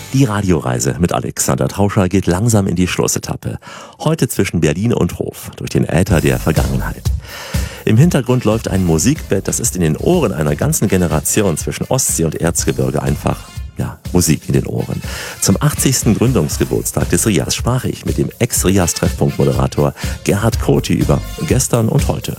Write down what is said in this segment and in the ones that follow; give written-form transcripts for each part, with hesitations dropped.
Die Radioreise mit Alexander Tauscher geht langsam in die Schlussetappe. Heute zwischen Berlin und Hof, durch den Äther der Vergangenheit. Im Hintergrund läuft ein Musikbett, das ist in den Ohren einer ganzen Generation zwischen Ostsee und Erzgebirge einfach, Musik in den Ohren. Zum 80. Gründungsgeburtstag des RIAS sprach ich mit dem Ex-RIAS-Treffpunkt-Moderator Gerhard Coty über gestern und heute.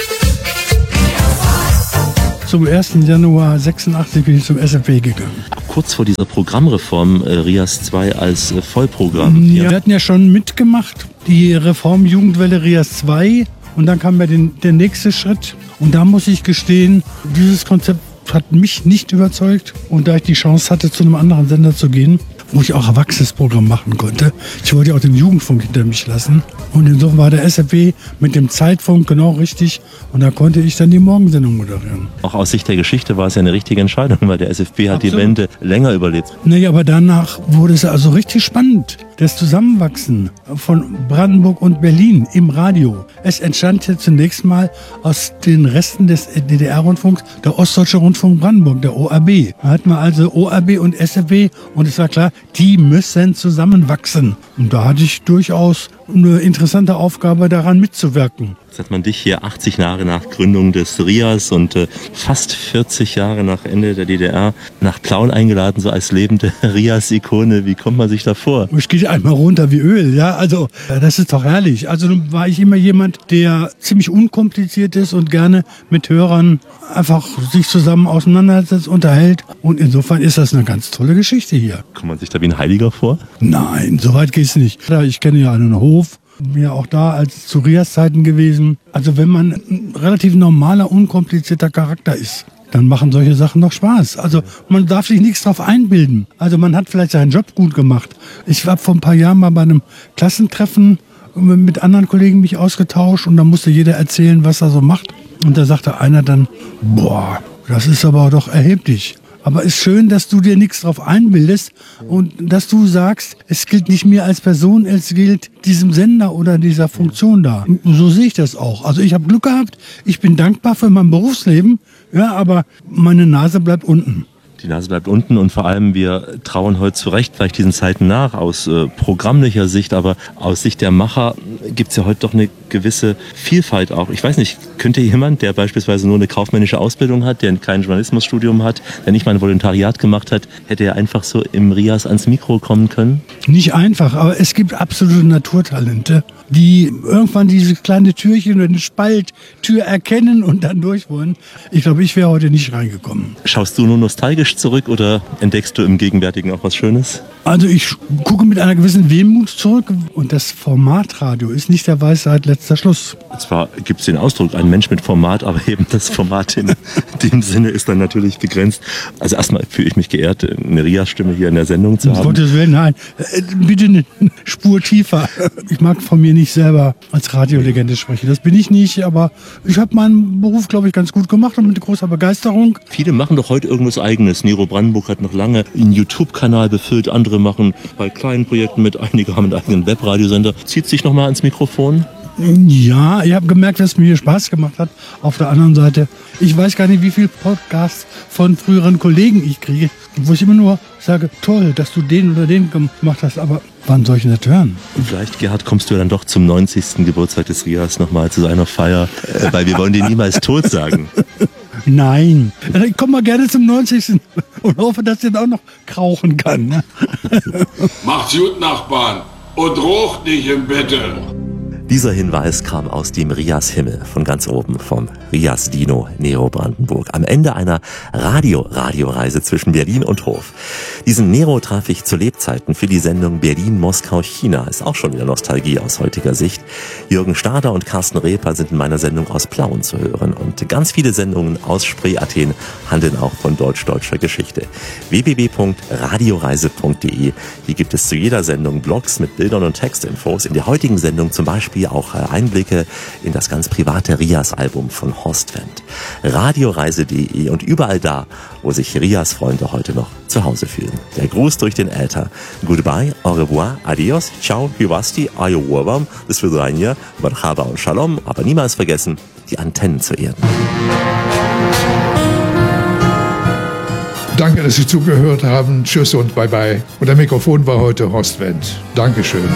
Zum 1. Januar 86 bin ich zum SFB gegangen. Kurz vor dieser Programmreform RIAS 2 als Vollprogramm. Ja, wir hatten ja schon mitgemacht, die Reform Jugendwelle RIAS 2. Und dann kam ja der nächste Schritt. Und da muss ich gestehen, dieses Konzept hat mich nicht überzeugt. Und da ich die Chance hatte, zu einem anderen Sender zu gehen, wo ich auch Erwachsenes-Programm machen konnte. Ich wollte ja auch den Jugendfunk hinter mich lassen. Und insofern war der SFB mit dem Zeitfunk genau richtig. Und da konnte ich dann die Morgensendung moderieren. Auch aus Sicht der Geschichte war es ja eine richtige Entscheidung, weil der SFB hat die Wende länger überlebt. Nee, aber danach wurde es also richtig spannend. Das Zusammenwachsen von Brandenburg und Berlin im Radio. Es entstand ja zunächst mal aus den Resten des DDR-Rundfunks der Ostdeutsche Rundfunk Brandenburg, der ORB. Da hatten wir also ORB und SFB und es war klar, die müssen zusammenwachsen. Und da hatte ich durchaus eine interessante Aufgabe, daran mitzuwirken. Jetzt hat man dich hier 80 Jahre nach Gründung des RIAS und fast 40 Jahre nach Ende der DDR nach Plauen eingeladen, so als lebende RIAS-Ikone. Wie kommt man sich da vor? Ich gehe einmal runter wie Öl, ja, also das ist doch herrlich. Also nun war ich immer jemand, der ziemlich unkompliziert ist und gerne mit Hörern einfach sich zusammen auseinandersetzt, unterhält. Und insofern ist das eine ganz tolle Geschichte hier. Kommt man sich da wie ein Heiliger vor? Nein, so weit geht's nicht. Ich kenne ja einen Hof. Bin ja auch da als zu RIAS-Zeiten gewesen. Also wenn man ein relativ normaler, unkomplizierter Charakter ist, dann machen solche Sachen noch Spaß. Also man darf sich nichts drauf einbilden. Also man hat vielleicht seinen Job gut gemacht. Ich habe vor ein paar Jahren mal bei einem Klassentreffen mit anderen Kollegen mich ausgetauscht und da musste jeder erzählen, was er so macht. Und da sagte einer dann, boah, das ist aber doch erheblich. Aber es ist schön, dass du dir nichts drauf einbildest und dass du sagst, es gilt nicht mir als Person, es gilt diesem Sender oder dieser Funktion da. So sehe ich das auch. Also ich habe Glück gehabt, ich bin dankbar für mein Berufsleben, ja, aber meine Nase bleibt unten. Die Nase bleibt unten und vor allem wir trauern heute zu Recht vielleicht diesen Zeiten nach aus programmlicher Sicht, aber aus Sicht der Macher gibt es ja heute doch eine gewisse Vielfalt auch. Ich weiß nicht, könnte jemand, der beispielsweise nur eine kaufmännische Ausbildung hat, der kein Journalismusstudium hat, der nicht mal ein Volontariat gemacht hat, hätte er einfach so im RIAS ans Mikro kommen können? Nicht einfach, aber es gibt absolute Naturtalente, die irgendwann diese kleine Türchen oder eine Spalttür erkennen und dann durch wollen. Ich glaube, ich wäre heute nicht reingekommen. Schaust du nur nostalgisch zurück oder entdeckst du im Gegenwärtigen auch was Schönes? Also ich gucke mit einer gewissen Wehmut zurück und das Formatradio ist nicht der Weisheit letzter Schluss. Zwar gibt es den Ausdruck, ein Mensch mit Format, aber eben das Format in dem Sinne ist dann natürlich begrenzt. Also erstmal fühle ich mich geehrt, eine RIAS-Stimme hier in der Sendung zu haben. Um Gottes Willen, nein, bitte eine Spur tiefer. Ich mag von mir nicht selber als Radiolegende sprechen, das bin ich nicht, aber ich habe meinen Beruf, glaube ich, ganz gut gemacht und mit großer Begeisterung. Viele machen doch heute irgendwas Eigenes. Nero Brandenburg hat noch lange einen YouTube-Kanal befüllt, andere machen bei kleinen Projekten mit, einige haben einen eigenen Webradiosender. Zieht sich noch mal ans Mikrofon? Ja, ich habe gemerkt, dass es mir Spaß gemacht hat. Auf der anderen Seite, ich weiß gar nicht, wie viele Podcasts von früheren Kollegen ich kriege, wo ich immer nur sage, toll, dass du den oder den gemacht hast, aber wann soll ich denn das hören? Und vielleicht, Gerhard, kommst du ja dann doch zum 90. Geburtstag des RIAS nochmal zu einer Feier, weil wir wollen den niemals tot sagen. Nein, ich komme mal gerne zum 90. und hoffe, dass ich dann auch noch krauchen kann. Ne? Macht's gut, Nachbarn, und rocht nicht im Bette. Dieser Hinweis kam aus dem RIAS-Himmel von ganz oben vom RIAS-Dino Nero Brandenburg am Ende einer Radioreise zwischen Berlin und Hof. Diesen Nero traf ich zu Lebzeiten für die Sendung Berlin-Moskau-China. Ist auch schon wieder Nostalgie aus heutiger Sicht. Jürgen Stader und Carsten Reper sind in meiner Sendung aus Plauen zu hören und ganz viele Sendungen aus Spree-Athen handeln auch von deutsch-deutscher Geschichte. www.radioreise.de. Hier gibt es zu jeder Sendung Blogs mit Bildern und Textinfos. In der heutigen Sendung zum Beispiel auch Einblicke in das ganz private RIAS-Album von Horst Wendt. Radioreise.de und überall da, wo sich RIAS-Freunde heute noch zu Hause fühlen. Der Gruß durch den Äther. Goodbye, au revoir, adios, ciao, vivasti, ayo wawam, das Vidranja, marhaba und shalom, aber niemals vergessen, die Antennen zu erden. Danke, dass Sie zugehört haben. Tschüss und bye-bye. Und der Mikrofon war heute Horst Wendt. Dankeschön.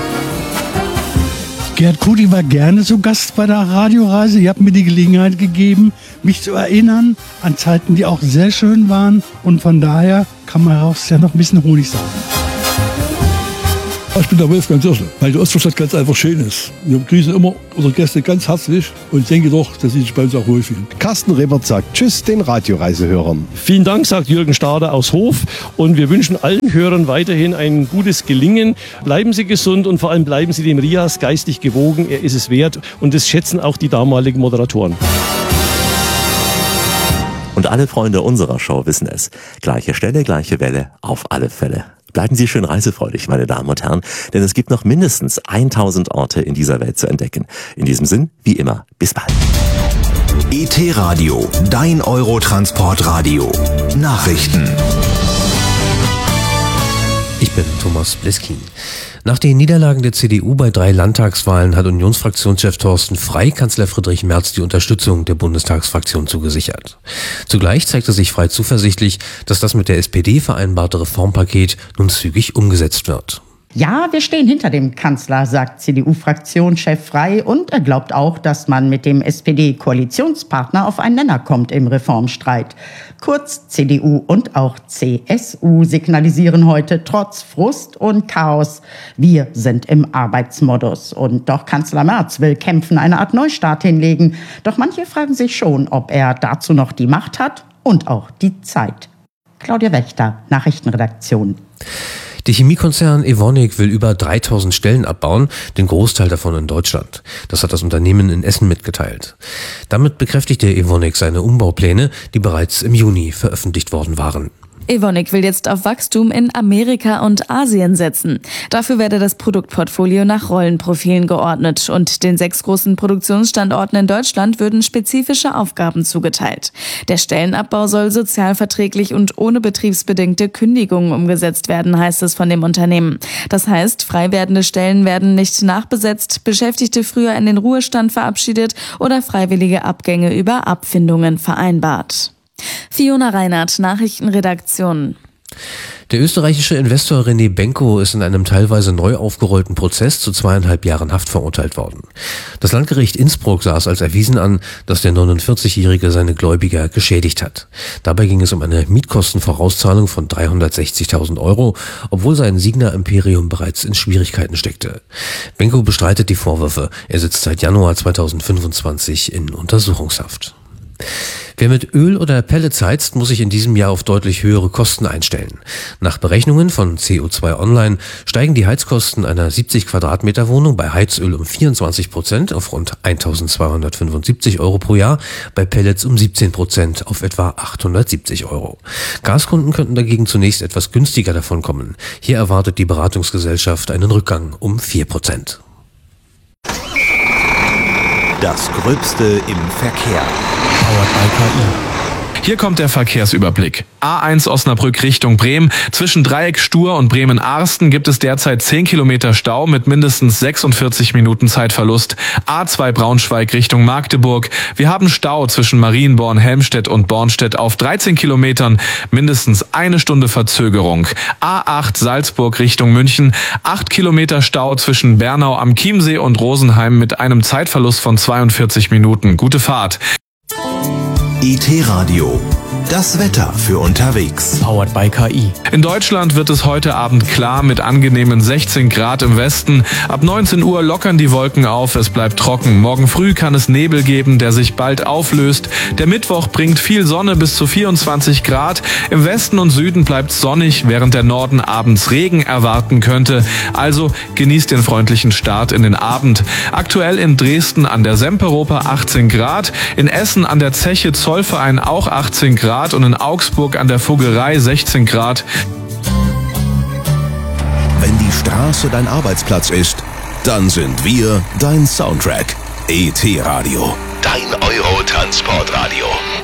Gerd Kuti war gerne zu Gast bei der Radioreise. Ihr habt mir die Gelegenheit gegeben, mich zu erinnern an Zeiten, die auch sehr schön waren. Und von daher kann man daraus ja noch ein bisschen Honig sagen. Ich bin der Wolfgang Dirschel, weil die Ostvorstadt ganz einfach schön ist. Wir grüßen immer unsere Gäste ganz herzlich und denke doch, dass sie sich bei uns auch wohlfühlen. Carsten Rebert sagt Tschüss den Radioreisehörern. Vielen Dank, sagt Jürgen Stade aus Hof. Und wir wünschen allen Hörern weiterhin ein gutes Gelingen. Bleiben Sie gesund und vor allem bleiben Sie dem Rias geistig gewogen. Er ist es wert und das schätzen auch die damaligen Moderatoren. Und alle Freunde unserer Show wissen es. Gleiche Stelle, gleiche Welle, auf alle Fälle. Bleiben Sie schön reisefreudig, meine Damen und Herren, denn es gibt noch mindestens 1000 Orte in dieser Welt zu entdecken. In diesem Sinn, wie immer, bis bald. ET Radio, dein Eurotransportradio. Nachrichten. Ich bin Thomas Bleskin. Nach den Niederlagen der CDU bei 3 Landtagswahlen hat Unionsfraktionschef Thorsten Frey Kanzler Friedrich Merz die Unterstützung der Bundestagsfraktion zugesichert. Zugleich zeigte sich Frey zuversichtlich, dass das mit der SPD vereinbarte Reformpaket nun zügig umgesetzt wird. Ja, wir stehen hinter dem Kanzler, sagt CDU-Fraktionschef Frey, und er glaubt auch, dass man mit dem SPD-Koalitionspartner auf einen Nenner kommt im Reformstreit. Kurz, CDU und auch CSU signalisieren heute trotz Frust und Chaos: Wir sind im Arbeitsmodus. Und doch Kanzler Merz will kämpfen, eine Art Neustart hinlegen. Doch manche fragen sich schon, ob er dazu noch die Macht hat und auch die Zeit. Claudia Wächter, Nachrichtenredaktion. Der Chemiekonzern Evonik will über 3000 Stellen abbauen, den Großteil davon in Deutschland. Das hat das Unternehmen in Essen mitgeteilt. Damit bekräftigte Evonik seine Umbaupläne, die bereits im Juni veröffentlicht worden waren. Evonik will jetzt auf Wachstum in Amerika und Asien setzen. Dafür werde das Produktportfolio nach Rollenprofilen geordnet und den 6 großen Produktionsstandorten in Deutschland würden spezifische Aufgaben zugeteilt. Der Stellenabbau soll sozialverträglich und ohne betriebsbedingte Kündigungen umgesetzt werden, heißt es von dem Unternehmen. Das heißt, frei werdende Stellen werden nicht nachbesetzt, Beschäftigte früher in den Ruhestand verabschiedet oder freiwillige Abgänge über Abfindungen vereinbart. Fiona Reinhardt, Nachrichtenredaktion. Der österreichische Investor René Benko ist in einem teilweise neu aufgerollten Prozess zu 2,5 Jahren Haft verurteilt worden. Das Landgericht Innsbruck sah es als erwiesen an, dass der 49-Jährige seine Gläubiger geschädigt hat. Dabei ging es um eine Mietkostenvorauszahlung von 360.000 €, obwohl sein Signa-Imperium bereits in Schwierigkeiten steckte. Benko bestreitet die Vorwürfe. Er sitzt seit Januar 2025 in Untersuchungshaft. Wer mit Öl oder Pellets heizt, muss sich in diesem Jahr auf deutlich höhere Kosten einstellen. Nach Berechnungen von CO2 Online steigen die Heizkosten einer 70 Quadratmeter Wohnung bei Heizöl um 24% auf rund 1.275 € pro Jahr, bei Pellets um 17% auf etwa 870 €. Gaskunden könnten dagegen zunächst etwas günstiger davon kommen. Hier erwartet die Beratungsgesellschaft einen Rückgang um 4%. Das Gröbste im Verkehr. Powered by KI. Hier kommt der Verkehrsüberblick. A1 Osnabrück Richtung Bremen. Zwischen Dreieck Stur und Bremen-Arsten gibt es derzeit 10 Kilometer Stau mit mindestens 46 Minuten Zeitverlust. A2 Braunschweig Richtung Magdeburg. Wir haben Stau zwischen Marienborn, Helmstedt und Bornstedt auf 13 Kilometern. Mindestens 1 Stunde Verzögerung. A8 Salzburg Richtung München. 8 Kilometer Stau zwischen Bernau am Chiemsee und Rosenheim mit einem Zeitverlust von 42 Minuten. Gute Fahrt. ET Radio. Das Wetter für unterwegs. Powered by KI. In Deutschland wird es heute Abend klar mit angenehmen 16 Grad im Westen. Ab 19 Uhr lockern die Wolken auf, es bleibt trocken. Morgen früh kann es Nebel geben, der sich bald auflöst. Der Mittwoch bringt viel Sonne bis zu 24 Grad. Im Westen und Süden bleibt es sonnig, während der Norden abends Regen erwarten könnte. Also genießt den freundlichen Start in den Abend. Aktuell in Dresden an der Semperoper 18 Grad, in Essen an der Zeche Zollverein auch 18 Grad und in Augsburg an der Vogelrei 16 Grad. Wenn die Straße dein Arbeitsplatz ist, dann sind wir dein Soundtrack. ET Radio. Dein Eurotransportradio.